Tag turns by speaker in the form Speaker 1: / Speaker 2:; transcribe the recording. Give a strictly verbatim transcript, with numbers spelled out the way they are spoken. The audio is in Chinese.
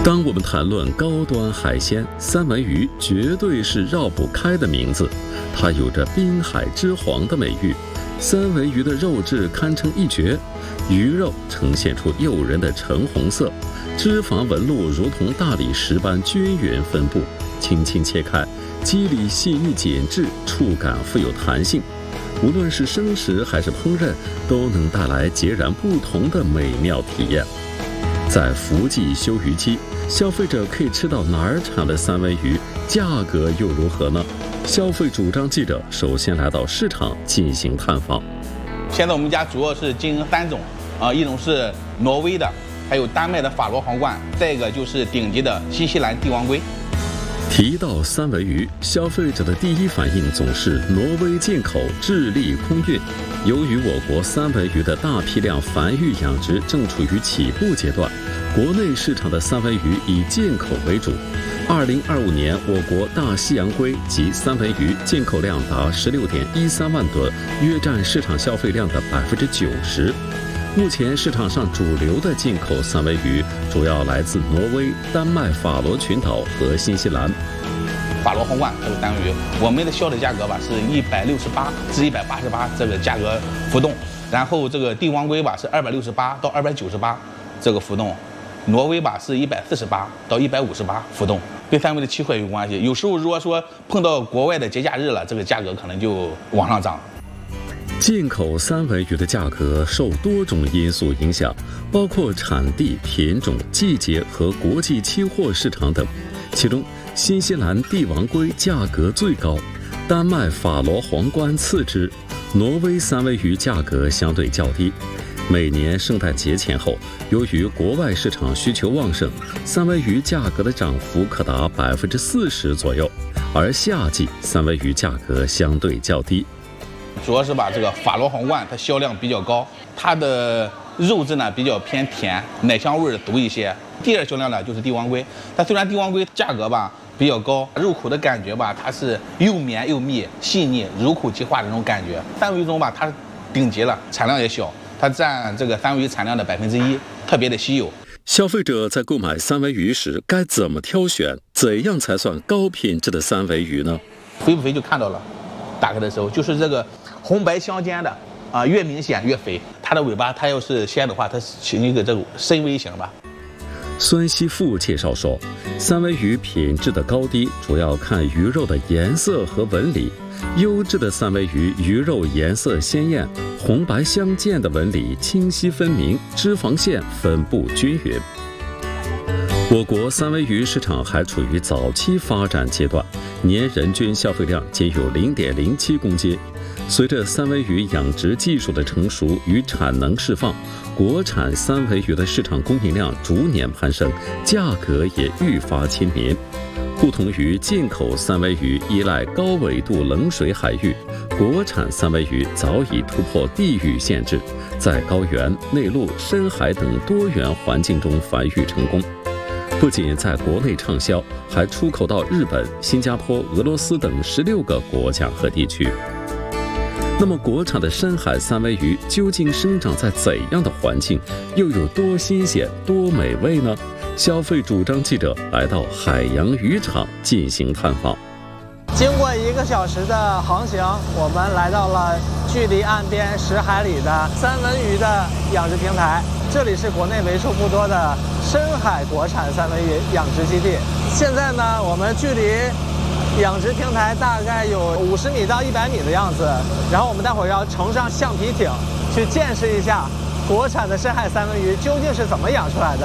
Speaker 1: 当我们谈论高端海鲜，三文鱼绝对是绕不开的名字。它有着滨海之皇的美誉，三文鱼的肉质堪称一绝，鱼肉呈现出诱人的橙红色，脂肪纹路如同大理石般均匀分布，轻轻切开，肌理细腻紧致，触感富有弹性。无论是生食还是烹饪，都能带来截然不同的美妙体验。在福记休渔期，消费者可以吃到哪儿产的三文鱼，价格又如何呢？消费主张记者首先来到市场进行探访。
Speaker 2: 现在我们家主要是经营三种，啊，一种是挪威的，还有丹麦的法罗皇冠，再一个就是顶级的新西兰帝王龟。
Speaker 1: 提到三文鱼，消费者的第一反应总是挪威进口，智利空运。由于我国三文鱼的大批量繁育养殖正处于起步阶段，国内市场的三文鱼以进口为主。二零二五年，我国大西洋龟及三文鱼进口量达十六点一三万吨，约占市场消费量的百分之九十。目前市场上主流的进口三文鱼主要来自挪威、丹麦、法罗群岛和新西兰。
Speaker 2: 法罗皇冠这个三文鱼，我们的销的价格吧是一百六十八至一百八十八这个价格浮动，然后这个帝王龟吧是二百六十八到二百九十八这个浮动，挪威吧是一百四十八到一百五十八浮动，跟三文的期货有关系。有时候如果说碰到国外的节假日了，这个价格可能就往上涨。
Speaker 1: 进口三文鱼的价格受多种因素影响，包括产地、品种、季节和国际期货市场等。其中，新西兰帝王龟价格最高，丹麦法罗皇冠次之，挪威三文鱼价格相对较低。每年圣诞节前后，由于国外市场需求旺盛，三文鱼价格的涨幅可达百分之四十左右，而夏季三文鱼价格相对较低。
Speaker 2: 主要是把这个法罗皇冠它销量比较高，它的肉质呢比较偏甜，奶香味儿足一些。第二销量呢就是帝王龟，但虽然帝王龟价格吧比较高，入口的感觉吧它是又绵又密、细腻、入口即化的那种感觉。三文鱼中吧它是顶级了，产量也小，它占这个三文鱼产量的百分之一，特别的稀有。
Speaker 1: 消费者在购买三文鱼时该怎么挑选？怎样才算高品质的三文鱼呢？
Speaker 2: 肥不肥就看到了，打开的时候就是这个红白相间的啊，越明显越肥。它的尾巴它要是鲜的话，它形一个这种深 V 型吧。
Speaker 1: 孙锡富介绍说，三文鱼品质的高低主要看鱼肉的颜色和纹理。优质的三文鱼鱼肉颜色鲜艳，红白相间的纹理清晰分明，脂肪线分布均匀。我国三文鱼市场还处于早期发展阶段，年人均消费量仅有 零点零七公斤。随着三文鱼养殖技术的成熟与产能释放，国产三文鱼的市场供应量逐年攀升，价格也愈发亲民。不同于进口三文鱼依赖高纬度冷水海域，国产三文鱼早已突破地域限制，在高原、内陆、深海等多元环境中繁育成功。不仅在国内畅销，还出口到日本、新加坡、俄罗斯等十六个国家和地区。那么，国产的深海三文鱼究竟生长在怎样的环境，又有多新鲜、多美味呢？消费主张记者来到海洋渔场进行探访。
Speaker 3: 经过一个小时的航行，我们来到了距离岸边十海里的三文鱼的养殖平台。这里是国内为数不多的深海国产三文鱼养殖基地。现在呢，我们距离养殖平台大概有五十米到一百米的样子，然后我们待会儿要乘上橡皮艇去见识一下国产的深海三文鱼究竟是怎么养出来的。